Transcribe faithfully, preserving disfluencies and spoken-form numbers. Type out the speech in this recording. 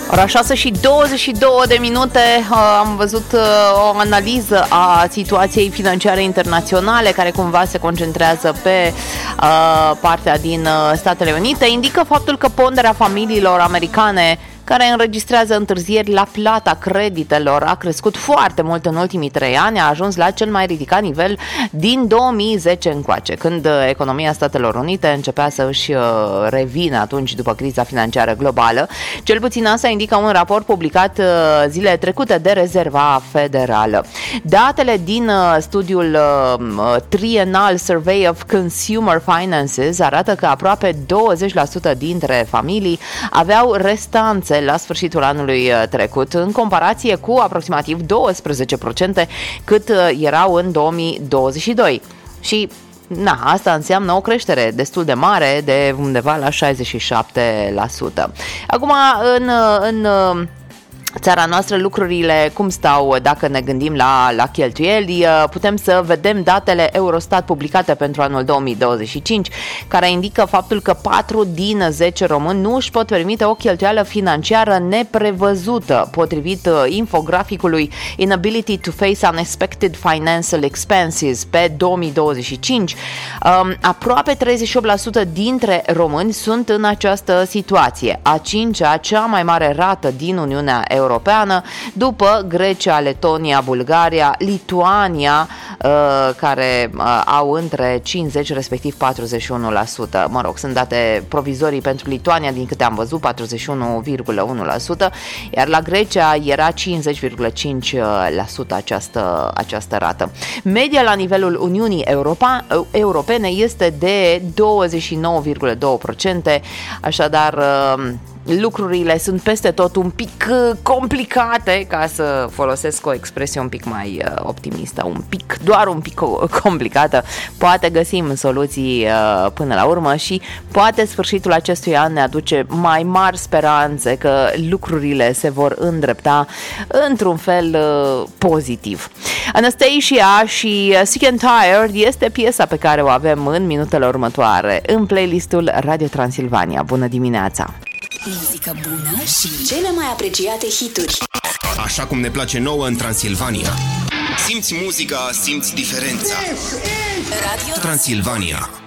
Ora șase și douăzeci și două de minute, am văzut o analiză a situației financiare internaționale care cumva se concentrează pe partea din Statele Unite. Indică faptul că ponderea familiilor americane care înregistrează întârzieri la plata creditelor a crescut foarte mult în ultimii trei ani, a ajuns la cel mai ridicat nivel din două mii zece încoace, când economia Statelor Unite începea să își revină atunci după criza financiară globală. Cel puțin asta indică un raport publicat zilele trecute de Rezerva Federală. Datele din studiul Triennial Survey of Consumer Finances arată că aproape douăzeci la sută dintre familii aveau restanțe la sfârșitul anului trecut, în comparație cu aproximativ doisprezece la sută cât erau în două mii douăzeci și doi. Și na, asta înseamnă o creștere destul de mare, de undeva la șaizeci și șapte la sută. Acum, în, în țara noastră lucrurile cum stau dacă ne gândim la, la cheltuieli? Putem să vedem datele Eurostat publicate pentru anul două mii douăzeci și cinci, care indică faptul că patru din zece români nu își pot permite o cheltuială financiară neprevăzută, potrivit infograficului Inability to Face Unexpected Financial Expenses pe două mii douăzeci și cinci. Aproape treizeci și opt la sută dintre români sunt în această situație, a cincea, cea mai mare rată din Uniunea Europeană, după Grecia, Letonia, Bulgaria, Lituania, care au între cincizeci respectiv patruzeci și unu la sută. Mă rog, sunt date provizorii pentru Lituania, din câte am văzut, patruzeci și unu virgulă unu la sută, iar la Grecia era cincizeci virgulă cinci la sută această, această rată. Media la nivelul Uniunii Europa, Europene este de douăzeci și nouă virgulă doi la sută, așadar lucrurile sunt peste tot un pic complicate, ca să folosesc o expresie un pic mai optimistă, un pic, doar un pic complicată. Poate găsim soluții până la urmă și poate sfârșitul acestui an ne aduce mai mari speranțe că lucrurile se vor îndrepta într-un fel pozitiv. Anastasia și Sick and Tired este piesa pe care o avem în minutele următoare în playlistul Radio Transilvania. Bună dimineața! Muzică bună și cele mai apreciate hituri. Așa cum ne place nouă în Transilvania. Simți muzica, simți diferența. Radio Transilvania.